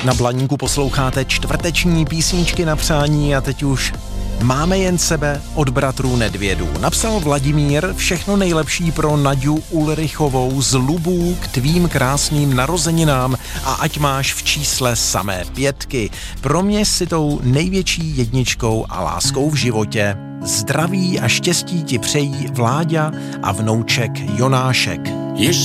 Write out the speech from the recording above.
Na Blaníku posloucháte čtvrteční písničky na přání a teď už máme jen sebe od bratrů Nedvědů. Napsal Vladimír: všechno nejlepší pro Naďu Ulrichovou z Lubů k tvým krásným narozeninám a ať máš v čísle samé 5. Pro mě si tou největší jedničkou a láskou v životě. Zdraví a štěstí ti přejí Vláďa a vnouček Jonášek.